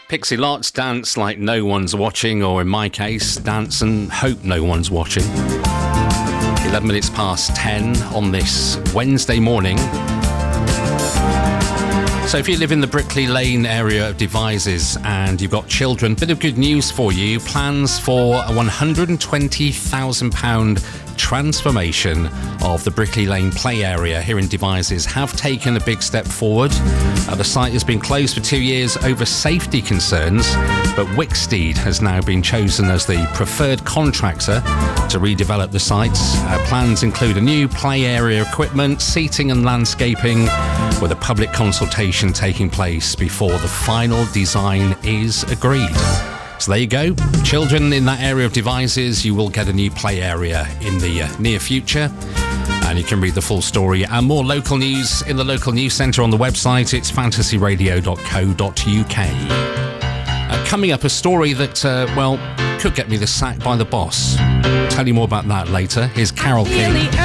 Pixie Lott, Dance Like No One's Watching, or in my case, Dance and Hope No One's Watching. 11 minutes past 10 on this Wednesday morning. So if you live in the Brickley Lane area of Devizes and you've got children, bit of good news for you. Plans for a £120,000 transformation of the Brickley Lane play area here in Devizes have taken a big step forward. The site has been closed for 2 years over safety concerns, but Wicksteed has now been chosen as the preferred contractor to redevelop the site. Plans include a new play area equipment, seating and landscaping, with a public consultation taking place before the final design is agreed. So there you go. Children in that area of Devizes, you will get a new play area in the near future. And you can read the full story and more local news in the local news centre on the website. It's fantasyradio.co.uk. Coming up, a story that, could get me the sack by the boss. Tell you more about that later. Here's Carol King.